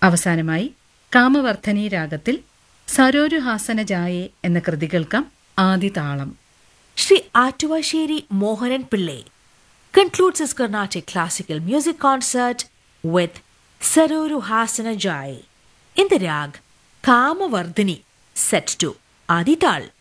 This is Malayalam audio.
അവസാനമായി കാമവർദ്ധനി രാഗത്തിൽ സരോരുഹാസന ജായേ എന്ന കൃതി കേൾക്കാം. ആദിതാളം. Sri Atuvasheri Mohanan Pillai concludes his Carnatic classical music concert with Saroru Hasana Jai in the rag Kamavardhini set to Adital.